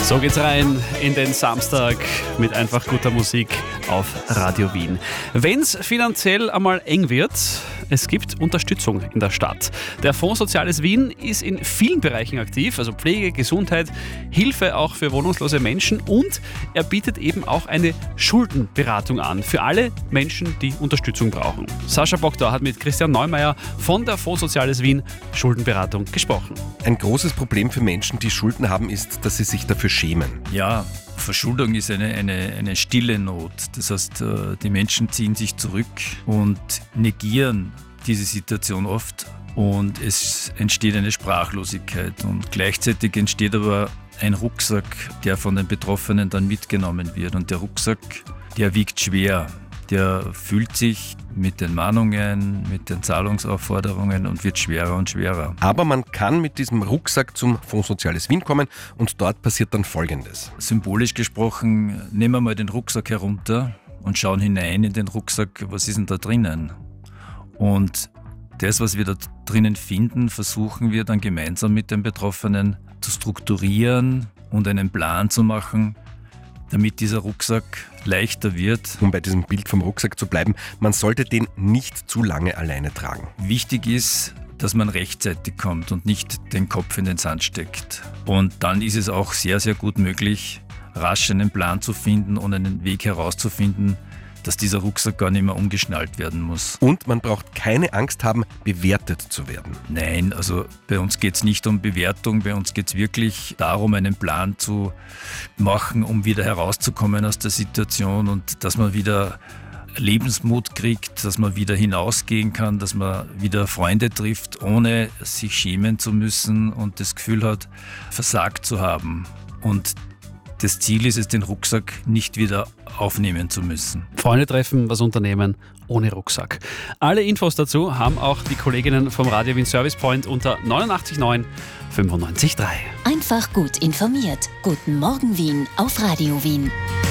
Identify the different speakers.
Speaker 1: So geht's rein in den Samstag mit einfach guter Musik auf Radio Wien. Wenn's finanziell einmal eng wird, es gibt Unterstützung in der Stadt. Der Fonds Soziales Wien ist in vielen Bereichen aktiv, also Pflege, Gesundheit, Hilfe auch für wohnungslose Menschen, und er bietet eben auch eine Schuldenberatung an für alle Menschen, die Unterstützung brauchen. Sascha Bogdauer hat mit Christian Neumeier von der Fonds Soziales Wien Schuldenberatung gesprochen.
Speaker 2: Ein großes Problem für Menschen, die Schulden haben, ist, dass sie sich dafür schämen.
Speaker 3: Ja, Verschuldung ist eine stille Not. Das heißt, die Menschen ziehen sich zurück und negieren diese Situation oft, und es entsteht eine Sprachlosigkeit, und gleichzeitig entsteht aber ein Rucksack, der von den Betroffenen dann mitgenommen wird, und der Rucksack, der wiegt schwer. Der fühlt sich mit den Mahnungen, mit den Zahlungsaufforderungen und wird schwerer und schwerer.
Speaker 2: Aber man kann mit diesem Rucksack zum Fonds Soziales Wien kommen, und dort passiert dann Folgendes.
Speaker 3: Symbolisch gesprochen, nehmen wir mal den Rucksack herunter und schauen hinein in den Rucksack, was ist denn da drinnen? Und das, was wir da drinnen finden, versuchen wir dann gemeinsam mit den Betroffenen zu strukturieren und einen Plan zu machen, damit dieser Rucksack leichter wird.
Speaker 2: Um bei diesem Bild vom Rucksack zu bleiben, man sollte den nicht zu lange alleine tragen.
Speaker 3: Wichtig ist, dass man rechtzeitig kommt und nicht den Kopf in den Sand steckt. Und dann ist es auch sehr, sehr gut möglich, rasch einen Plan zu finden und einen Weg herauszufinden, dass dieser Rucksack gar nicht mehr umgeschnallt werden muss.
Speaker 2: Und man braucht keine Angst haben, bewertet zu werden.
Speaker 3: Nein, also bei uns geht es nicht um Bewertung, bei uns geht es wirklich darum, einen Plan zu machen, um wieder herauszukommen aus der Situation, und dass man wieder Lebensmut kriegt, dass man wieder hinausgehen kann, dass man wieder Freunde trifft, ohne sich schämen zu müssen und das Gefühl hat, versagt zu haben. Und das Ziel ist es, den Rucksack nicht wieder aufnehmen zu müssen.
Speaker 1: Freunde treffen, was unternehmen, ohne Rucksack. Alle Infos dazu haben auch die Kolleginnen vom Radio Wien Service Point unter 89.9 95.3.
Speaker 4: Einfach gut informiert. Guten Morgen Wien auf Radio Wien.